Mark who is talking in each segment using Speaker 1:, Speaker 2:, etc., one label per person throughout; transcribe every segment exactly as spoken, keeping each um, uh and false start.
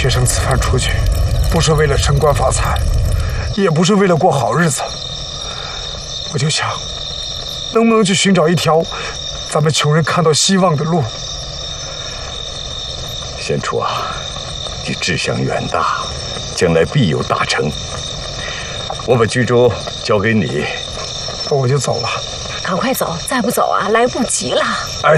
Speaker 1: 学生此番出去，不是为了升官发财，也不是为了过好日子。我就想，能不能去寻找一条咱们穷人看到希望的路？
Speaker 2: 贤初啊，你志向远大，将来必有大成。我把居州交给你，
Speaker 1: 那我就走了。
Speaker 3: 赶快走，再不走啊，来不及了。
Speaker 1: 哎。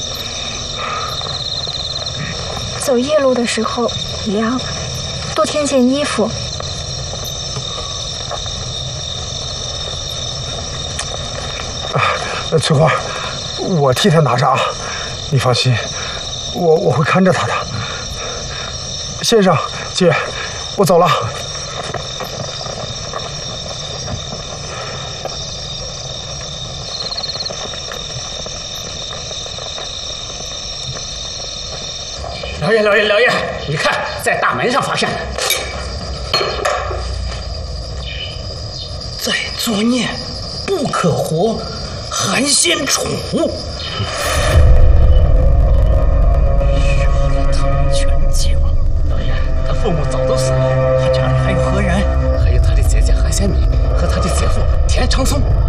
Speaker 3: 走夜路的时候也要多添件衣服。
Speaker 1: 啊，翠花，我替他拿着啊，你放心，我我会看着他的。先生，姐，我走了。
Speaker 4: 老爷，老爷，老爷，你看，在大门上发现了。
Speaker 5: 在作孽，不可活，韩先楚。杀了他们全家。
Speaker 4: 老爷，他父母早都死了，
Speaker 5: 他家里还有何人？
Speaker 4: 还有他的姐姐韩先敏和他的姐夫田长松。